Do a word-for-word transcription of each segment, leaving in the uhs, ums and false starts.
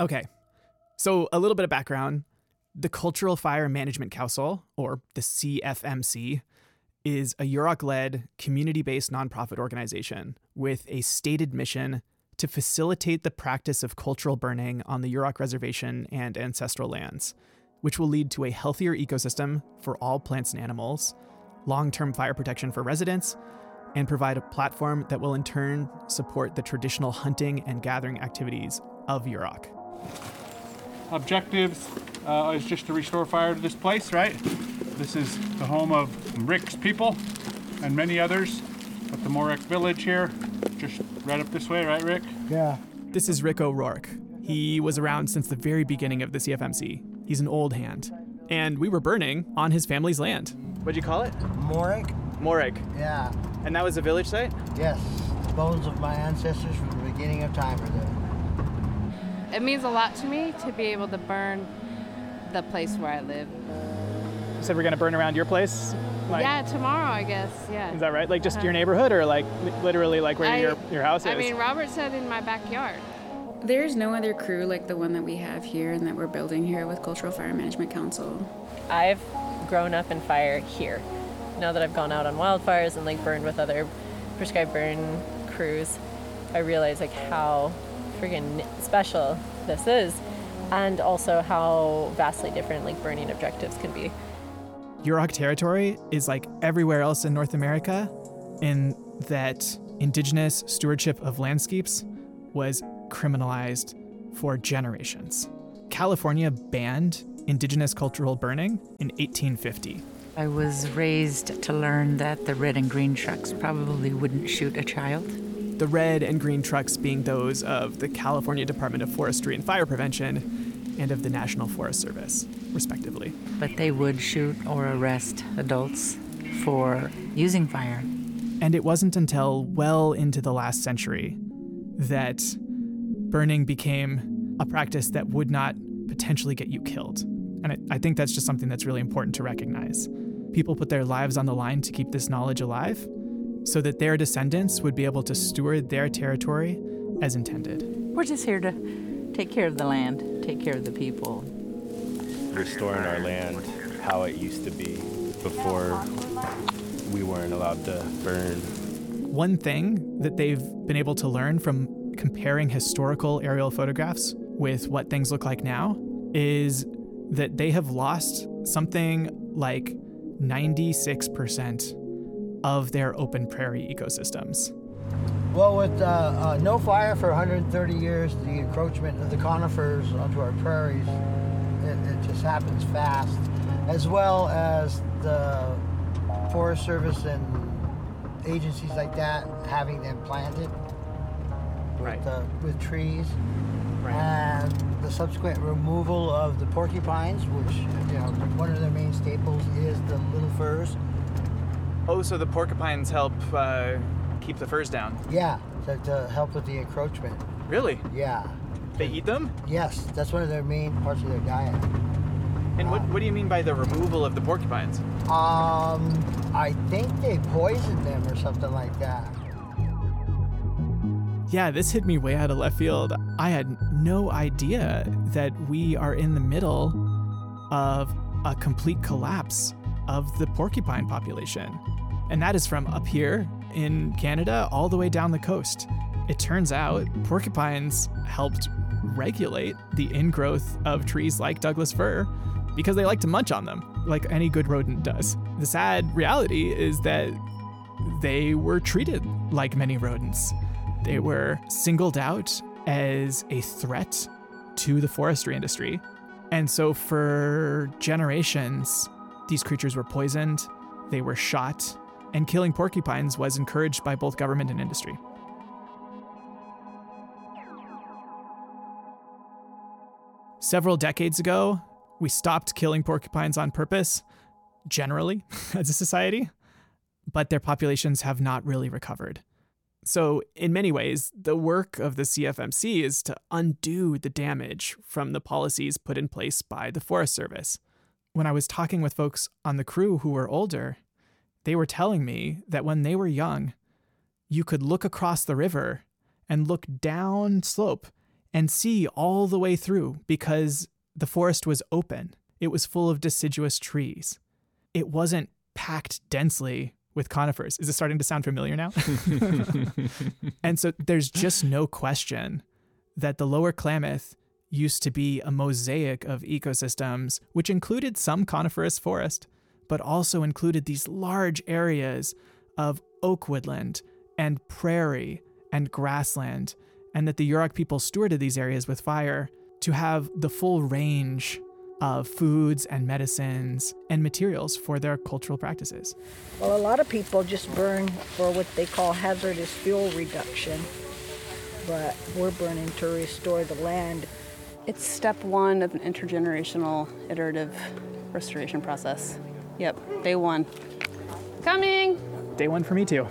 Okay, so a little bit of background. The Cultural Fire Management Council, or the C F M C, is a Yurok-led, community-based nonprofit organization with a stated mission to facilitate the practice of cultural burning on the Yurok Reservation and ancestral lands, which will lead to a healthier ecosystem for all plants and animals, long-term fire protection for residents, and provide a platform that will in turn support the traditional hunting and gathering activities of Yurok. Objectives uh, is just to restore fire to this place, right? This is the home of Rick's people and many others at the Morek village here, just right up this way, right, Rick? Yeah. This is Rick O'Rourke. He was around since the very beginning of the C F M C. He's an old hand. And we were burning on his family's land. What'd you call it? Morek? Moreg. Yeah. And that was a village site? Yes. The bones of my ancestors from the beginning of time are there. It means a lot to me to be able to burn the place where I live. You said we're going to burn around your place? Like, yeah, tomorrow, I guess, yeah. Is that right? Like just your neighborhood or like literally like where I, your, your house is? I mean, Robert said in my backyard. There's no other crew like the one that we have here and that we're building here with Cultural Fire Management Council. I've grown up in fire here. Now that I've gone out on wildfires and like burned with other prescribed burn crews, I realize like how friggin' special this is, and also how vastly different like burning objectives can be. Yurok territory is like everywhere else in North America in that indigenous stewardship of landscapes was criminalized for generations. California banned indigenous cultural burning in eighteen fifty. I was raised to learn that the red and green trucks probably wouldn't shoot a child. The red and green trucks being those of the California Department of Forestry and Fire Prevention and of the National Forest Service, respectively. But they would shoot or arrest adults for using fire. And it wasn't until well into the last century that burning became a practice that would not potentially get you killed. And I think that's just something that's really important to recognize. People put their lives on the line to keep this knowledge alive so that their descendants would be able to steward their territory as intended. We're just here to take care of the land, take care of the people. Restoring our land how it used to be before we weren't allowed to burn. One thing that they've been able to learn from comparing historical aerial photographs with what things look like now is that they have lost something like ninety-six percent of their open prairie ecosystems. Well, with uh, uh, no fire for one hundred thirty years, the encroachment of the conifers onto our prairies, it, it just happens fast, as well as the Forest Service and agencies like that having them planted with, Right. uh, with trees. Right. And the subsequent removal of the porcupines, which, you know, one of their main staples is the little firs. Oh, so the porcupines help uh, keep the furs down? Yeah, to, to help with the encroachment. Really? Yeah. They eat them? Yes, that's one of their main parts of their diet. And what, what do you mean by the removal of the porcupines? Um, I think they poisoned them or something like that. Yeah, this hit me way out of left field. I had no idea that we are in the middle of a complete collapse of the porcupine population. And that is from up here in Canada all the way down the coast. It turns out porcupines helped regulate the ingrowth of trees like Douglas fir because they like to munch on them, like any good rodent does. The sad reality is that they were treated like many rodents. They were singled out as a threat to the forestry industry. And so for generations, these creatures were poisoned, they were shot, and killing porcupines was encouraged by both government and industry. Several decades ago, we stopped killing porcupines on purpose, generally, as a society, but their populations have not really recovered. So in many ways, the work of the C F M C is to undo the damage from the policies put in place by the Forest Service. When I was talking with folks on the crew who were older, they were telling me that when they were young, you could look across the river and look down slope and see all the way through because the forest was open. It was full of deciduous trees. It wasn't packed densely with conifers. Is it starting to sound familiar now? And so there's just no question that the Lower Klamath used to be a mosaic of ecosystems, which included some coniferous forest, but also included these large areas of oak woodland and prairie and grassland, and that the Yurok people stewarded these areas with fire to have the full range of foods and medicines and materials for their cultural practices. Well, a lot of people just burn for what they call hazardous fuel reduction, but we're burning to restore the land. It's step one of an intergenerational iterative restoration process. Yep, day one. Coming! Day one for me too.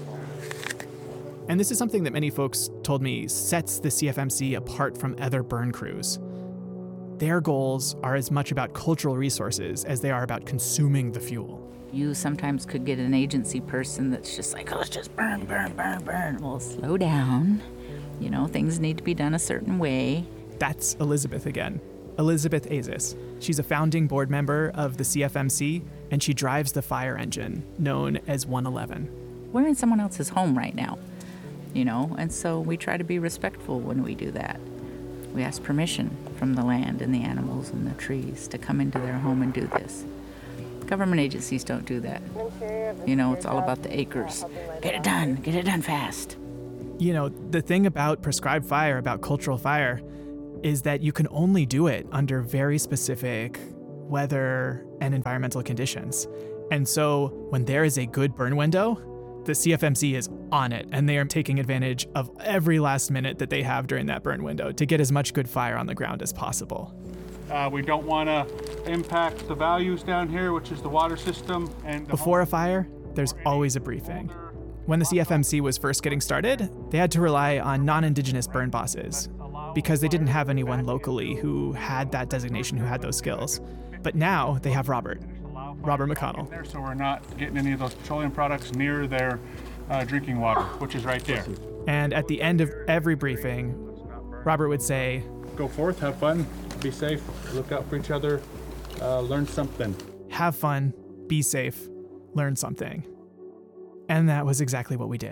And this is something that many folks told me sets the C F M C apart from other burn crews. Their goals are as much about cultural resources as they are about consuming the fuel. You sometimes could get an agency person that's just like, oh, let's just burn, burn, burn, burn. Well, slow down. You know, things need to be done a certain way. That's Elizabeth again. Elizabeth Azis. She's a founding board member of the C F M C, and she drives the fire engine known as one eleven. We're in someone else's home right now, you know, and so we try to be respectful when we do that. We ask permission from the land and the animals and the trees to come into their home and do this. Government agencies don't do that. You know, it's all about the acres. Get it done, get it done fast. You know, the thing about prescribed fire, about cultural fire, is that you can only do it under very specific weather and environmental conditions. And so when there is a good burn window, the C F M C is on it, and they are taking advantage of every last minute that they have during that burn window to get as much good fire on the ground as possible. Uh, we don't want to impact the values down here, which is the water system. And Before a fire, there's always a briefing. When the C F M C was first getting started, they had to rely on non-Indigenous burn bosses because they didn't have anyone locally who had that designation, who had those skills. But now they have Robert. Robert McConnell. There, so we're not getting any of those petroleum products near their uh, drinking water, which is right there. And at the end of every briefing, Robert would say, go forth, have fun, be safe, look out for each other, uh, learn something. Have fun, be safe, learn something. And that was exactly what we did.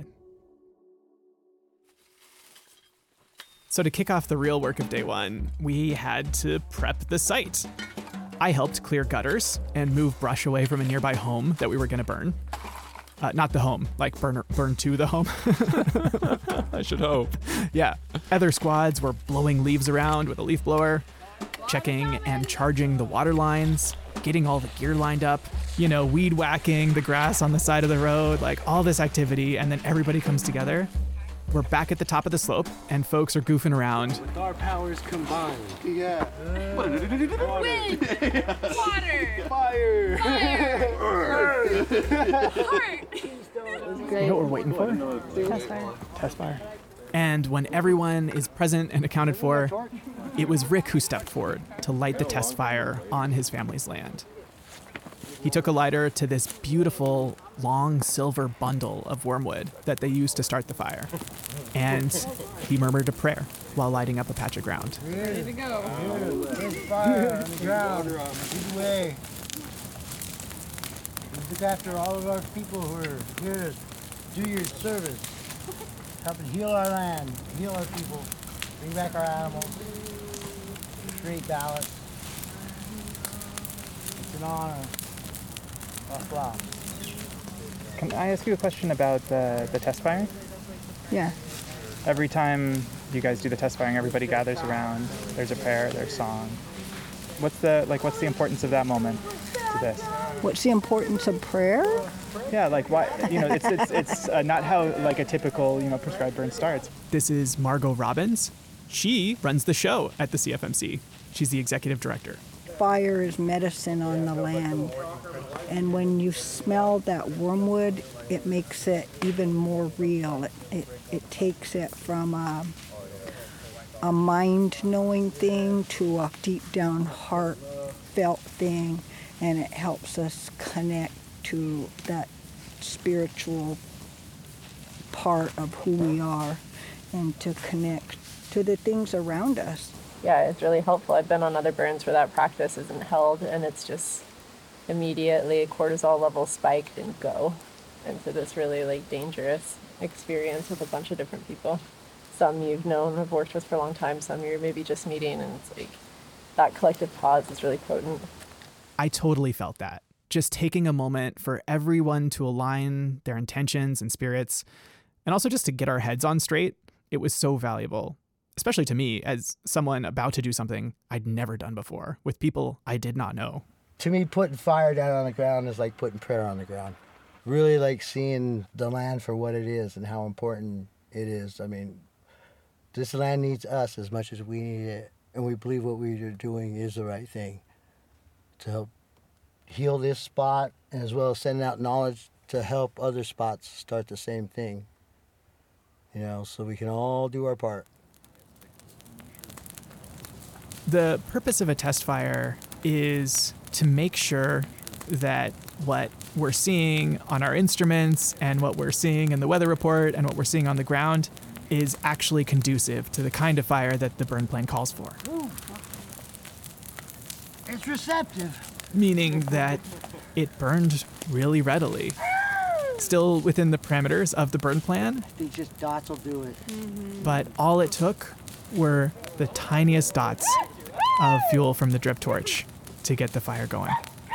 So to kick off the real work of day one, we had to prep the site. I helped clear gutters and move brush away from a nearby home that we were going to burn. Uh, not the home, like burn, burn to the home. I should hope. Yeah. Other squads were blowing leaves around with a leaf blower, checking and charging the water lines, getting all the gear lined up, you know, weed whacking the grass on the side of the road, like all this activity, and then everybody comes together. We're back at the top of the slope, and folks are goofing around. With our powers combined. Yeah. Wind! Water! Fire! Fire! Heart! You know what we're waiting for? Test fire. Test fire. And when everyone is present and accounted for, it was Rick who stepped forward to light the test fire on his family's land. He took a lighter to this beautiful, long silver bundle of wormwood that they used to start the fire. And he murmured a prayer while lighting up a patch of ground. Ready to go. There's fire on the ground. Lead the way. Look after all of our people who are here to do your service. Helping heal our land, heal our people, bring back our animals, create balance. It's an honor. Wow. Can I ask you a question about the, the test fire? Yeah. Every time you guys do the test firing, everybody gathers around. There's a prayer, there's song. What's the like? What's the importance of that moment to this? What's the importance of prayer? Yeah, like why? You know, it's it's it's uh, not how like a typical you know prescribed burn starts. This is Margot Robbins. She runs the show at the C F M C. She's the executive director. Fire is medicine on the land. And when you smell that wormwood, it makes it even more real. It, it, it takes it from a, a mind-knowing thing to a deep-down heartfelt thing, and it helps us connect to that spiritual part of who we are and to connect to to the things around us. Yeah, it's really helpful. I've been on other burns where that practice isn't held, and it's just immediately cortisol levels spiked and go into this really like dangerous experience with a bunch of different people. Some you've known, have worked with for a long time, some you're maybe just meeting, and it's like that collective pause is really potent. I totally felt that. Just taking a moment for everyone to align their intentions and spirits, and also just to get our heads on straight, it was so valuable, especially to me as someone about to do something I'd never done before with people I did not know. To me, putting fire down on the ground is like putting prayer on the ground. Really like seeing the land for what it is and how important it is. I mean, this land needs us as much as we need it, and we believe what we are doing is the right thing to help heal this spot, and as well as sending out knowledge to help other spots start the same thing, you know, so we can all do our part. The purpose of a test fire is to make sure that what we're seeing on our instruments and what we're seeing in the weather report and what we're seeing on the ground is actually conducive to the kind of fire that the burn plan calls for. Ooh. It's receptive. Meaning that it burned really readily. Still within the parameters of the burn plan. I think just dots will do it. Mm-hmm. But all it took were the tiniest dots of fuel from the drip torch to get the fire going.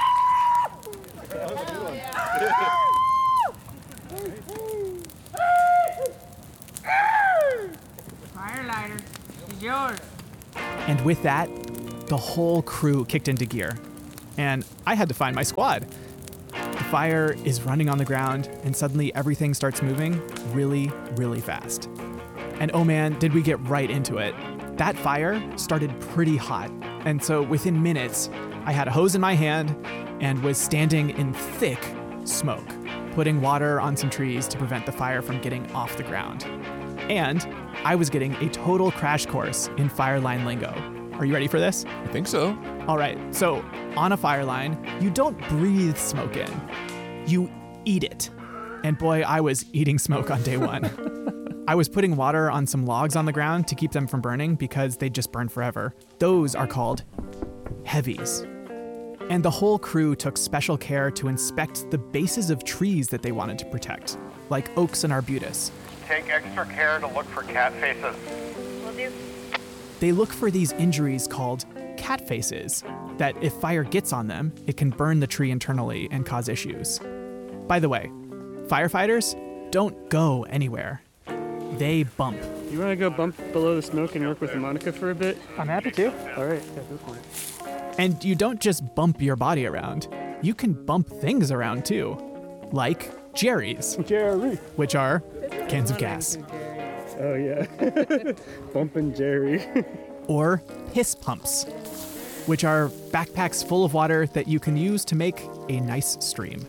Fire lighter is yours. And with that, the whole crew kicked into gear. And I had to find my squad. The fire is running on the ground, and suddenly everything starts moving really, really fast. And oh man, did we get right into it. That fire started pretty hot, and so within minutes, I had a hose in my hand and was standing in thick smoke, putting water on some trees to prevent the fire from getting off the ground. And I was getting a total crash course in fire line lingo. Are you ready for this? I think so. All right, so on a fire line, you don't breathe smoke in, you eat it. And boy, I was eating smoke on day one. I was putting water on some logs on the ground to keep them from burning because they'd just burn forever. Those are called heavies. And the whole crew took special care to inspect the bases of trees that they wanted to protect, like oaks and arbutus. Take extra care to look for cat faces. Will do. They look for these injuries called cat faces, that if fire gets on them, it can burn the tree internally and cause issues. By the way, firefighters don't go anywhere. They bump. You want to go bump below the smoke and work with Monica for a bit? I'm happy to. All right, yeah, go for it. And you don't just bump your body around. You can bump things around too, like Jerry's. Jerry. Which are cans of gas. Oh yeah, bumping Jerry. Or piss pumps, which are backpacks full of water that you can use to make a nice stream.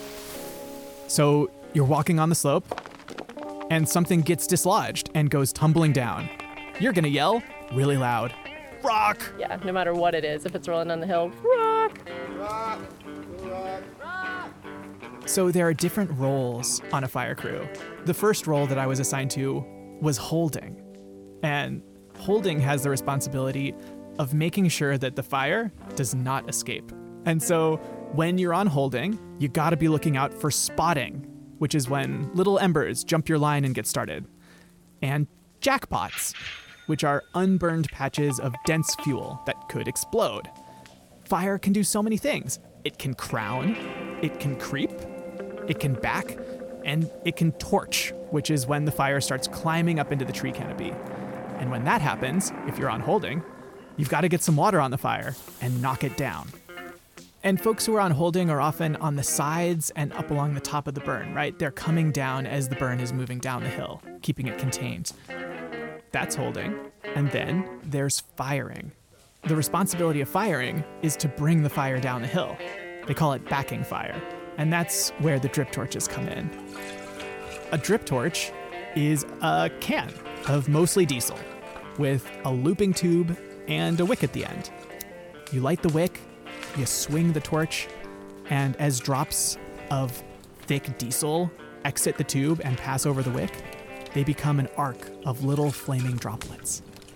So you're walking on the slope, and something gets dislodged and goes tumbling down. You're gonna yell really loud, "Rock!" Yeah, no matter what it is, if it's rolling down the hill, rock! Rock! Rock! Rock! So there are different roles on a fire crew. The first role that I was assigned to was holding. And holding has the responsibility of making sure that the fire does not escape. And so when you're on holding, you gotta be looking out for spotting, which is when little embers jump your line and get started. And jackpots, which are unburned patches of dense fuel that could explode. Fire can do so many things. It can crown, it can creep, it can back, and it can torch, which is when the fire starts climbing up into the tree canopy. And when that happens, if you're on holding, you've got to get some water on the fire and knock it down. And folks who are on holding are often on the sides and up along the top of the burn, right? They're coming down as the burn is moving down the hill, keeping it contained. That's holding. And then there's firing. The responsibility of firing is to bring the fire down the hill. They call it backing fire. And that's where the drip torches come in. A drip torch is a can of mostly diesel with a looping tube and a wick at the end. You light the wick, you swing the torch, and as drops of thick diesel exit the tube and pass over the wick, they become an arc of little flaming droplets.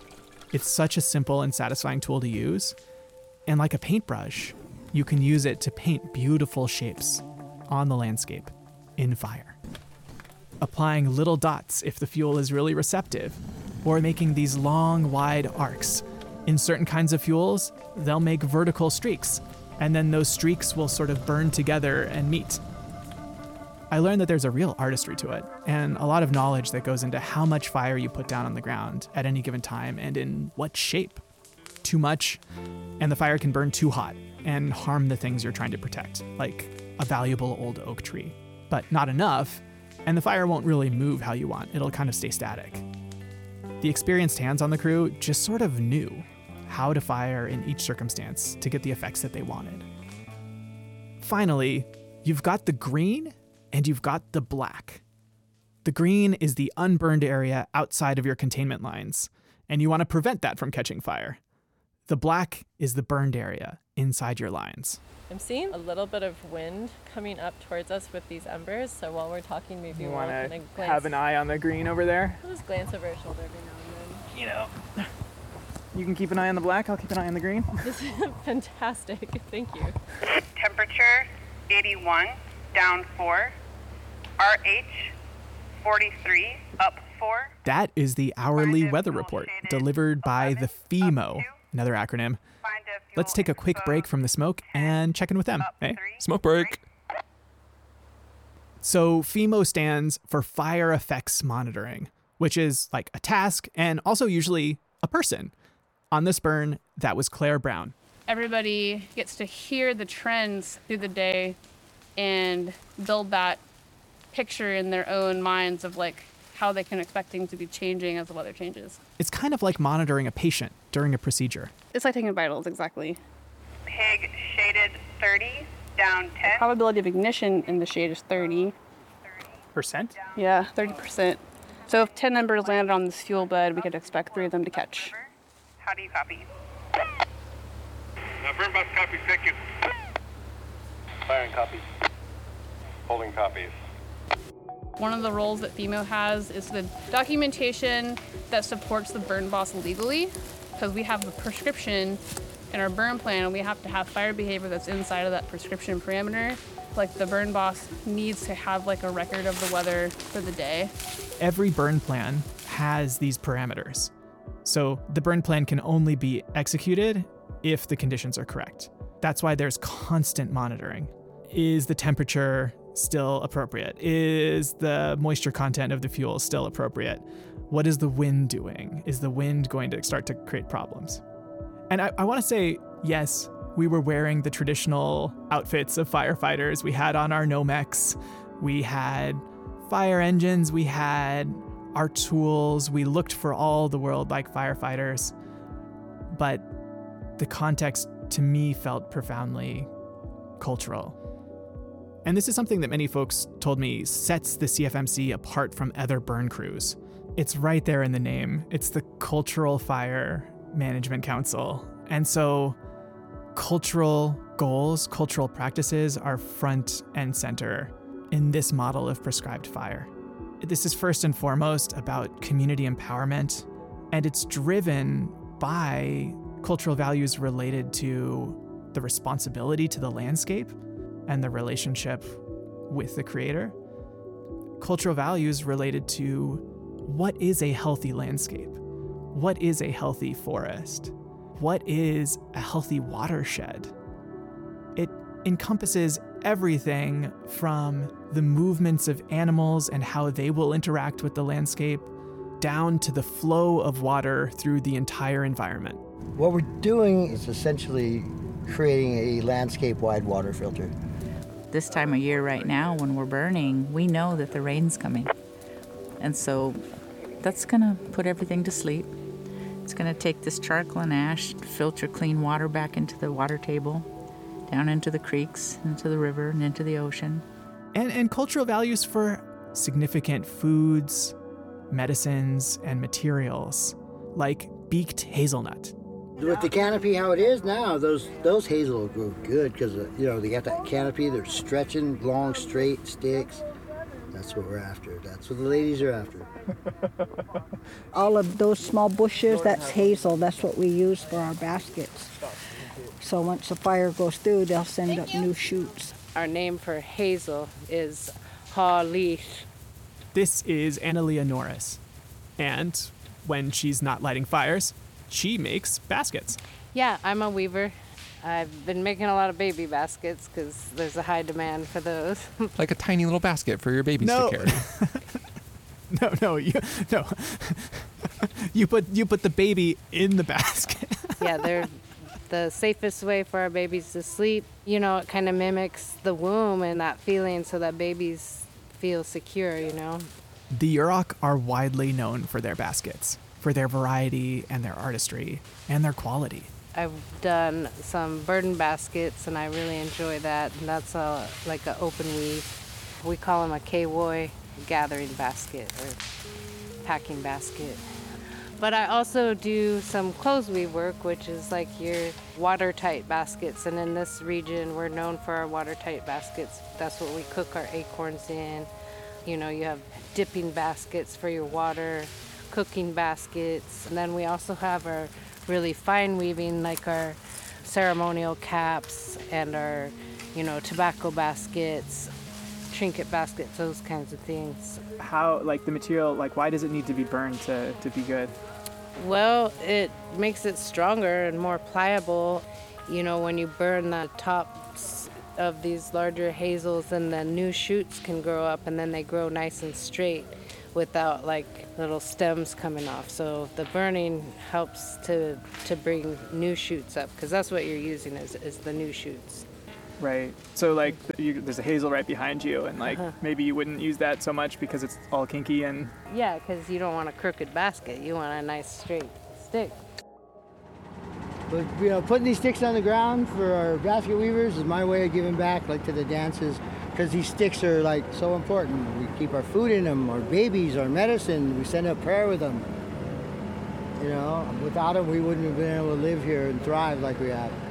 It's such a simple and satisfying tool to use. And like a paintbrush, you can use it to paint beautiful shapes on the landscape in fire. Applying little dots if the fuel is really receptive, or making these long, wide arcs. In certain kinds of fuels, they'll make vertical streaks, and then those streaks will sort of burn together and meet. I learned that there's a real artistry to it, and a lot of knowledge that goes into how much fire you put down on the ground at any given time and in what shape. Too much, and the fire can burn too hot and harm the things you're trying to protect, like a valuable old oak tree. But not enough, and the fire won't really move how you want. It'll kind of stay static. The experienced hands on the crew just sort of knew how to fire in each circumstance to get the effects that they wanted. Finally, you've got the green and you've got the black. The green is the unburned area outside of your containment lines, and you want to prevent that from catching fire. The black is the burned area inside your lines. I'm seeing a little bit of wind coming up towards us with these embers, so while we're talking, maybe You we'll want kind to of glance. have an eye on the green over there? We'll just glance over our shoulder every now and then. You know, you can keep an eye on the black, I'll keep an eye on the green. This is fantastic. Thank you. Temperature eighty-one, down four. R H forty-three, up four. That is the hourly weather report delivered by the FEMO, another acronym. Let's take a quick break from the smoke and check in with them. Hey, smoke break. So FEMO stands for Fire Effects Monitoring, which is like a task and also usually a person. On this burn, that was Claire Brown. Everybody gets to hear the trends through the day and build that picture in their own minds of like how they can expect things to be changing as the weather changes. It's kind of like monitoring a patient during a procedure. It's like taking vitals, exactly. Pig shaded thirty, down ten. The probability of ignition in the shade is thirty. Percent? Yeah, thirty percent. So if ten embers landed on this fuel bed, we could expect three of them to catch. How do you copy? Uh, burn bus copy, thank you. Firing copies. Holding copies. One of the roles that FEMO has is the documentation that supports the burn boss legally, because we have the prescription in our burn plan and we have to have fire behavior that's inside of that prescription parameter. Like the burn boss needs to have like a record of the weather for the day. Every burn plan has these parameters. So the burn plan can only be executed if the conditions are correct. That's why there's constant monitoring. Is the temperature still appropriate? Is the moisture content of the fuel still appropriate? What is the wind doing? Is the wind going to start to create problems? And I, I want to say, yes, we were wearing the traditional outfits of firefighters. We had on our Nomex. We had fire engines. We had our tools. We looked for all the world like firefighters. But the context to me felt profoundly cultural. And this is something that many folks told me sets the C F M C apart from other burn crews. It's right there in the name. It's the Cultural Fire Management Council. And so cultural goals, cultural practices are front and center in this model of prescribed fire. This is first and foremost about community empowerment, and it's driven by cultural values related to the responsibility to the landscape and the relationship with the creator. Cultural values related to what is a healthy landscape? What is a healthy forest? What is a healthy watershed? It encompasses everything from the movements of animals and how they will interact with the landscape, down to the flow of water through the entire environment. What we're doing is essentially creating a landscape-wide water filter. This time of year right now when we're burning, we know that the rain's coming. And so that's gonna put everything to sleep. It's gonna take this charcoal and ash, filter clean water back into the water table, down into the creeks, into the river, and into the ocean. And, and cultural values for significant foods, medicines, and materials, like beaked hazelnut. With the canopy how it is now, those those hazel will grow good because, uh, you know, they got that canopy, they're stretching, long, straight sticks. Uh, That's what we're after. That's what the ladies are after. All of those small bushes, that's hazel. That's what we use for our baskets. So once the fire goes through, they'll send up new shoots. Our name for hazel is haw leaf. This is Analia Norris. And when she's not lighting fires, she makes baskets. Yeah, I'm a weaver. I've been making a lot of baby baskets because there's a high demand for those. Like a tiny little basket for your babies No. to carry. No, no, you no. you put you put the baby in the basket. Yeah, they're the safest way for our babies to sleep. You know, it kind of mimics the womb and that feeling so that babies feel secure, you know. The Yurok are widely known for their baskets, for their variety and their artistry and their quality. I've done some burden baskets and I really enjoy that. And that's a, like an open weave. We call them a K-Woy gathering basket or packing basket. But I also do some clothes weave work, which is like your watertight baskets. And in this region, we're known for our watertight baskets. That's what we cook our acorns in. You know, you have dipping baskets for your water, cooking baskets. And then we also have our really fine weaving, like our ceremonial caps and our, you know, tobacco baskets, trinket baskets, those kinds of things. How, like the material, like why does it need to be burned to, to be good? Well, it makes it stronger and more pliable. You know, when you burn the tops of these larger hazels, then the new shoots can grow up and then they grow nice and straight without like little stems coming off. So the burning helps to to bring new shoots up because that's what you're using is, is the new shoots. Right. So like you, there's a hazel right behind you and like Uh-huh. maybe you wouldn't use that so much because it's all kinky and... Yeah, because you don't want a crooked basket. You want a nice straight stick. But you know, putting these sticks on the ground for our basket weavers is my way of giving back, like to the dances, because these sticks are like so important. We keep our food in them, our babies, our medicine. We send up prayer with them. You know, without them, we wouldn't have been able to live here and thrive like we have.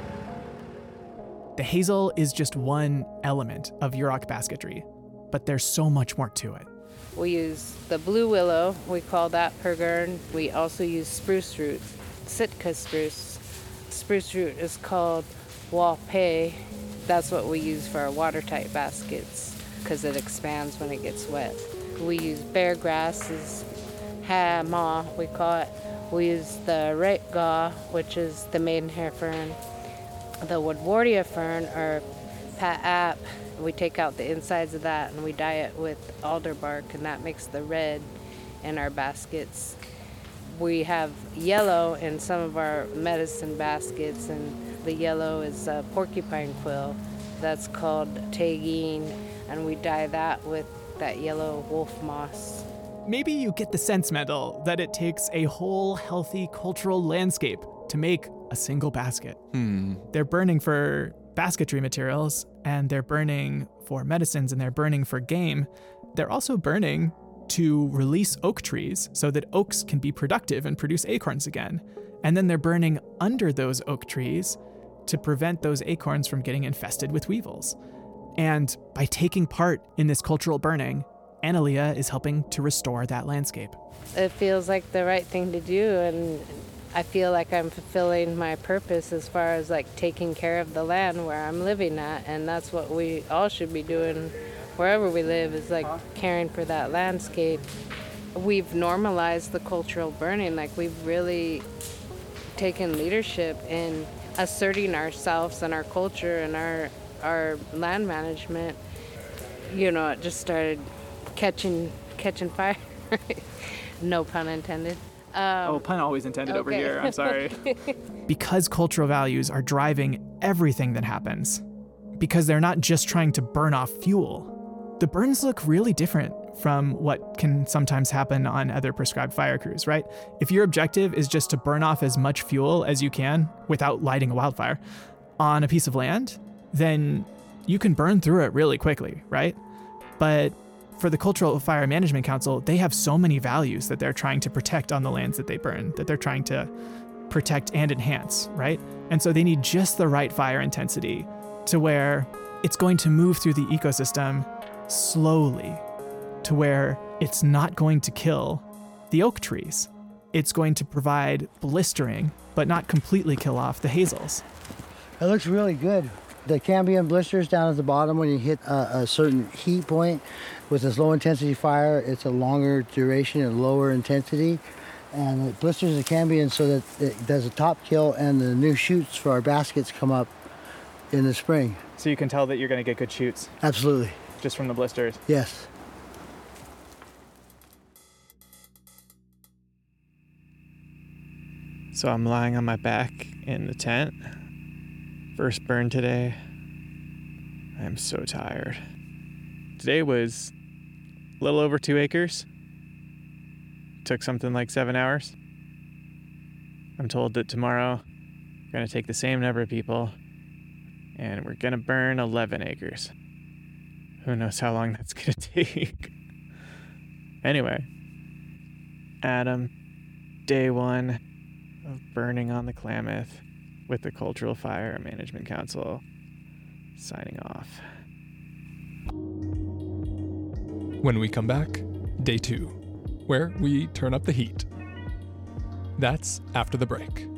The hazel is just one element of Yurok basketry, but there's so much more to it. We use the blue willow. We call that pergern. We also use spruce root, Sitka spruce. Spruce root is called wapay. That's what we use for our watertight baskets because it expands when it gets wet. We use bear grass, is ha-ma, we call it. We use the rape-gaw, which is the maidenhair fern. The woodwardia fern, or pa-ap, we take out the insides of that and we dye it with alder bark, and that makes the red in our baskets. We have yellow in some of our medicine baskets, and the yellow is a porcupine quill. That's called tagine, and we dye that with that yellow wolf moss. Maybe you get the sense, Mendel, that it takes a whole healthy cultural landscape to make a single basket. Hmm. They're burning for basketry materials, and they're burning for medicines, and they're burning for game. They're also burning to release oak trees so that oaks can be productive and produce acorns again. And then they're burning under those oak trees to prevent those acorns from getting infested with weevils. And by taking part in this cultural burning, Analia is helping to restore that landscape. It feels like the right thing to do, and I feel like I'm fulfilling my purpose as far as like taking care of the land where I'm living at, and that's what we all should be doing wherever we live, is like caring for that landscape. We've normalized the cultural burning, like we've really taken leadership in asserting ourselves and our culture and our our land management. You know, it just started catching catching fire. No pun intended. Um, oh, pun always intended over okay. here. I'm sorry. Because cultural values are driving everything that happens, because they're not just trying to burn off fuel, the burns look really different from what can sometimes happen on other prescribed fire crews, right? If your objective is just to burn off as much fuel as you can without lighting a wildfire on a piece of land, then you can burn through it really quickly, right? But for the Cultural Fire Management Council, they have so many values that they're trying to protect on the lands that they burn, that they're trying to protect and enhance, right? And so they need just the right fire intensity to where it's going to move through the ecosystem slowly to where it's not going to kill the oak trees. It's going to provide blistering, but not completely kill off the hazels. It looks really good. The cambium blisters down at the bottom, when you hit a, a certain heat point with this low intensity fire, it's a longer duration and lower intensity. And it blisters the cambium so that it does a top kill, and the new shoots for our baskets come up in the spring. So you can tell that you're going to get good shoots? Absolutely. Just from the blisters? Yes. So I'm lying on my back in the tent. First burn today. I'm so tired. Today was a little over two acres. Took something like seven hours. I'm told that tomorrow we're going to take the same number of people and we're going to burn eleven acres. Who knows how long that's going to take. Anyway, Adam, day one of burning on the Klamath with the Cultural Fire Management Council, signing off. When we come back, day two, where we turn up the heat. That's after the break.